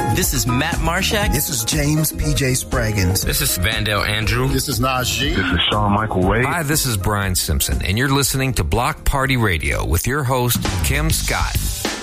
This is Matt Marshak. This is James P.J. Spraggins. This is Vandale Andrew. This is Najee. This is Sean Michael Wade. Hi, this is Brian Simpson, and you're listening to Block Party Radio with your host, Kim Scott.